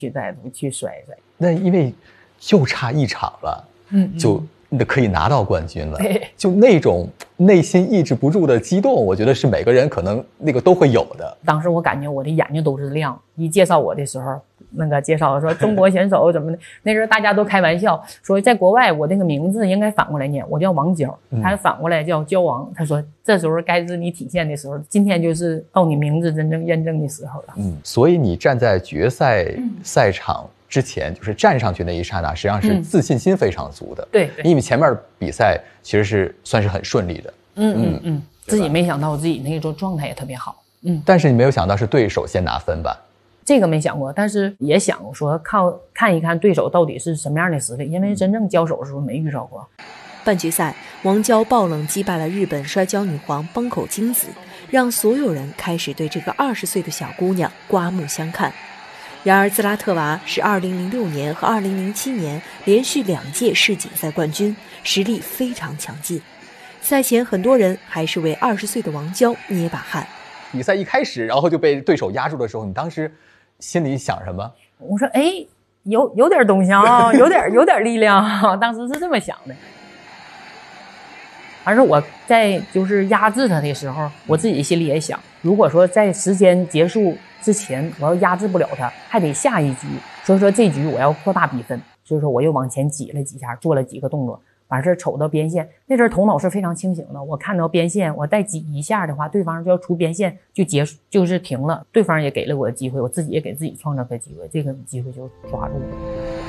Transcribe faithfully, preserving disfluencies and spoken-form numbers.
去再度去摔摔。 那因为就差一场了， 嗯， 就可以拿到冠军了，就那种内心抑制不住的激动，我觉得是每个人可能那个都会有的。 当时我感觉我的眼睛都是亮，一介绍我的时候，那个介绍说中国选手怎么的，那时候大家都开玩笑说，在国外我这个名字应该反过来念，我叫王娇，他反过来叫娇王。他说这时候该是你体现的时候，今天就是到你名字真正验证的时候了。 嗯，所以你站在决赛赛场之前，就是站上去那一刹那，实际上是自信心非常足的。 嗯、对, 对， 因为前面比赛其实是算是很顺利的。 嗯嗯嗯，自己没想到自己那种状态也特别好。嗯， 但是你没有想到是对手先拿分吧？ 这个没想过，但是也想过说靠看一看对手到底是什么样的实力，因为真正交手的时候没遇到过。 半决赛，王娇爆冷击败了日本摔跤女皇崩口京子，让所有人开始对这个二十岁的小姑娘刮目相看。然而兹拉特娃是二零零六年和二零零七年连续两届世锦赛冠军，实力非常强劲。赛前很多人还是为二十岁的王娇捏把汗。 比赛一开始，然后就被对手压住的时候，你当时心里想什么？ 我说，哎，有有点东西啊，有点有点力量啊，当时是这么想的。而是我在就是压制他的时候，我自己心里也想，如果说在时间结束之前我要压制不了他，还得下一局，所以说这局我要扩大比分，所以说我又往前挤了几下，做了几个动作，完事瞅到边线，那阵头脑是非常清醒的，我看到边线，我再挤一下的话，对方就要出边线就结束，就是停了，对方也给了我机会，我自己也给自己创造个机会，这个机会就抓住了。